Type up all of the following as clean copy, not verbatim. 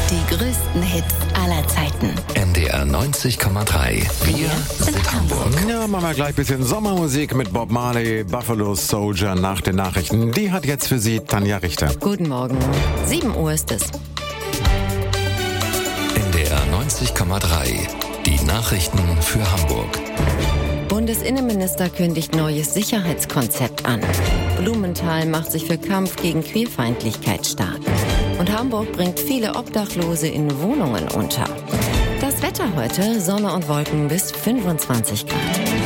Die größten Hits aller Zeiten. NDR 90,3. Wir sind Hamburg. Ja, machen wir gleich ein bisschen Sommermusik mit Bob Marley, Buffalo Soldier nach den Nachrichten. Die hat jetzt für Sie Tanja Richter. Guten Morgen. 7 Uhr ist es. NDR 90,3. Die Nachrichten für Hamburg. Bundesinnenminister kündigt neues Sicherheitskonzept an. Blumenthal macht sich für Kampf gegen Queerfeindlichkeit stark. Und Hamburg bringt viele Obdachlose in Wohnungen unter. Das Wetter heute, Sonne und Wolken bis 25 Grad.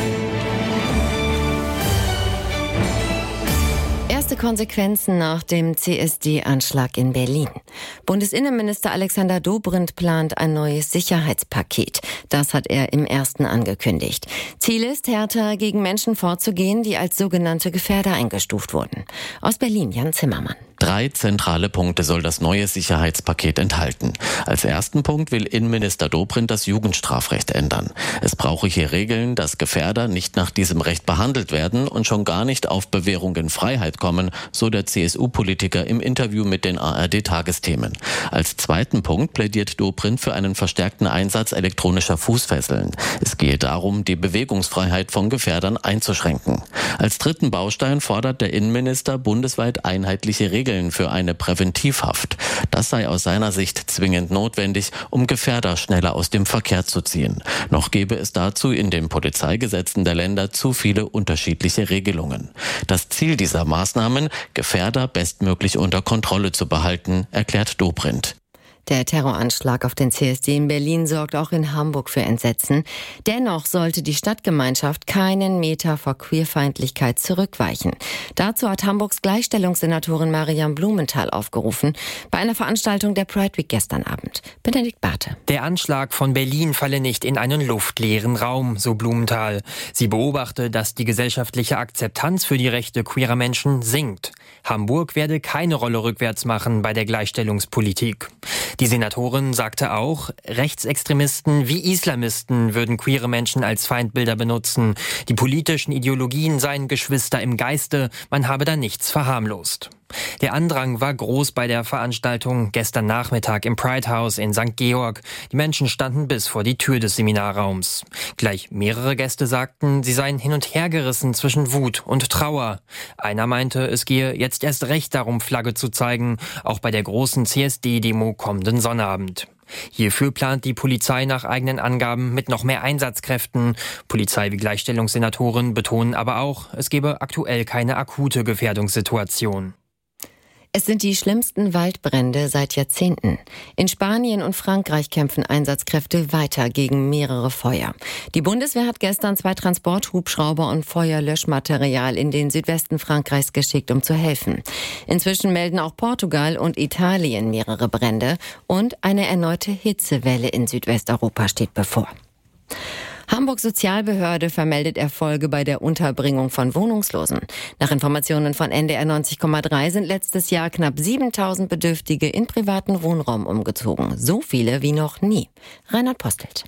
Erste Konsequenzen nach dem CSD-Anschlag in Berlin. Bundesinnenminister Alexander Dobrindt plant ein neues Sicherheitspaket. Das hat er im ersten angekündigt. Ziel ist, härter gegen Menschen vorzugehen, die als sogenannte Gefährder eingestuft wurden. Aus Berlin, Jan Zimmermann. 3 zentrale Punkte soll das neue Sicherheitspaket enthalten. Als ersten Punkt will Innenminister Dobrindt das Jugendstrafrecht ändern. Es brauche hier Regeln, dass Gefährder nicht nach diesem Recht behandelt werden und schon gar nicht auf Bewährung in Freiheit kommen, so der CSU-Politiker im Interview mit den ARD-Tagesthemen. Als zweiten Punkt plädiert Dobrindt für einen verstärkten Einsatz elektronischer Fußfesseln. Es gehe darum, die Bewegungsfreiheit von Gefährdern einzuschränken. Als dritten Baustein fordert der Innenminister bundesweit einheitliche Regeln für eine Präventivhaft. Das sei aus seiner Sicht zwingend notwendig, um Gefährder schneller aus dem Verkehr zu ziehen. Noch gäbe es dazu in den Polizeigesetzen der Länder zu viele unterschiedliche Regelungen. Das Ziel dieser Maßnahmen, Gefährder bestmöglich unter Kontrolle zu behalten, erklärt Dobrindt. Der Terroranschlag auf den CSD in Berlin sorgt auch in Hamburg für Entsetzen. Dennoch sollte die Stadtgemeinschaft keinen Meter vor Queerfeindlichkeit zurückweichen. Dazu hat Hamburgs Gleichstellungssenatorin Mariam Blumenthal aufgerufen bei einer Veranstaltung der Pride Week gestern Abend. Benedikt Barthe. Der Anschlag von Berlin falle nicht in einen luftleeren Raum, so Blumenthal. Sie beobachte, dass die gesellschaftliche Akzeptanz für die Rechte queerer Menschen sinkt. Hamburg werde keine Rolle rückwärts machen bei der Gleichstellungspolitik. Die Senatorin sagte auch, Rechtsextremisten wie Islamisten würden queere Menschen als Feindbilder benutzen. Die politischen Ideologien seien Geschwister im Geiste, man habe da nichts verharmlost. Der Andrang war groß bei der Veranstaltung gestern Nachmittag im Pride House in St. Georg. Die Menschen standen bis vor die Tür des Seminarraums. Gleich mehrere Gäste sagten, sie seien hin und her gerissen zwischen Wut und Trauer. Einer meinte, es gehe jetzt erst recht darum, Flagge zu zeigen, auch bei der großen CSD-Demo kommenden Sonnabend. Hierfür plant die Polizei nach eigenen Angaben mit noch mehr Einsatzkräften. Polizei wie Gleichstellungssenatoren betonen aber auch, es gebe aktuell keine akute Gefährdungssituation. Es sind die schlimmsten Waldbrände seit Jahrzehnten. In Spanien und Frankreich kämpfen Einsatzkräfte weiter gegen mehrere Feuer. Die Bundeswehr hat gestern 2 Transporthubschrauber und Feuerlöschmaterial in den Südwesten Frankreichs geschickt, um zu helfen. Inzwischen melden auch Portugal und Italien mehrere Brände und eine erneute Hitzewelle in Südwesteuropa steht bevor. Hamburgs Sozialbehörde vermeldet Erfolge bei der Unterbringung von Wohnungslosen. Nach Informationen von NDR 90,3 sind letztes Jahr knapp 7.000 Bedürftige in privaten Wohnraum umgezogen. So viele wie noch nie. Reinhard Postelt.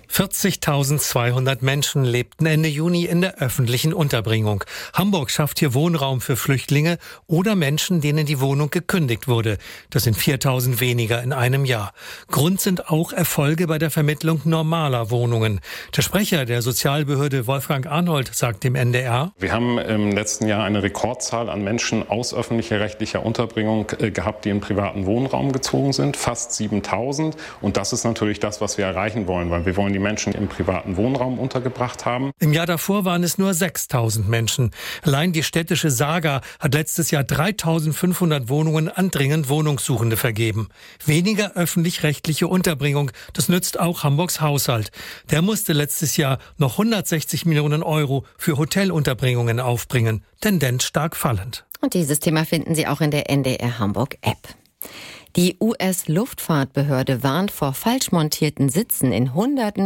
40.200 Menschen lebten Ende Juni in der öffentlichen Unterbringung. Hamburg schafft hier Wohnraum für Flüchtlinge oder Menschen, denen die Wohnung gekündigt wurde. Das sind 4.000 weniger in einem Jahr. Grund sind auch Erfolge bei der Vermittlung normaler Wohnungen. Der Sprecher der Sozialbehörde Wolfgang Arnold sagt dem NDR: Wir haben im letzten Jahr eine Rekordzahl an Menschen aus öffentlicher rechtlicher Unterbringung gehabt, die in privaten Wohnraum gezogen sind, fast 7.000. Und das ist natürlich das, was wir erreichen wollen, weil wir wollen die Menschen im privaten Wohnraum untergebracht haben. Im Jahr davor waren es nur 6.000 Menschen. Allein die städtische Saga hat letztes Jahr 3.500 Wohnungen an dringend Wohnungssuchende vergeben. Weniger öffentlich-rechtliche Unterbringung, das nützt auch Hamburgs Haushalt. Der musste letztes Jahr noch 160 Millionen Euro für Hotelunterbringungen aufbringen. Tendenz stark fallend. Und dieses Thema finden Sie auch in der NDR Hamburg App. Die US-Luftfahrtbehörde warnt vor falsch montierten Sitzen in Hunderten